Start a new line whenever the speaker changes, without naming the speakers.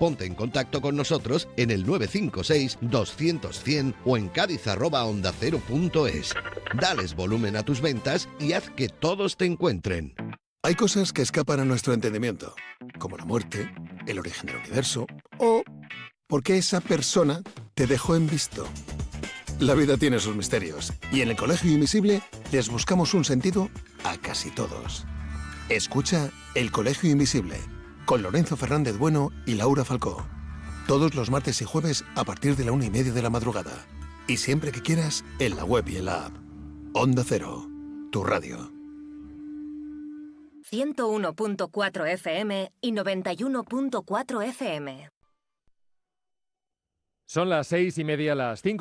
Ponte en contacto con nosotros en el 956 200 100 o en cádiz@ondacero.es. Dales volumen a tus ventas y haz que todos te encuentren.
Hay cosas que escapan a nuestro entendimiento, como la muerte, el origen del universo o por qué esa persona te dejó en visto. La vida tiene sus misterios y en el Colegio Invisible les buscamos un sentido a casi todos. Escucha El Colegio Invisible con Lorenzo Fernández Bueno y Laura Falcó. Todos los martes y jueves a partir de la 1:30 de la madrugada. Y siempre que quieras, en la web y en la app. Onda Cero, tu radio.
101.4 FM y 91.4 FM.
Son las 6:30, las 5.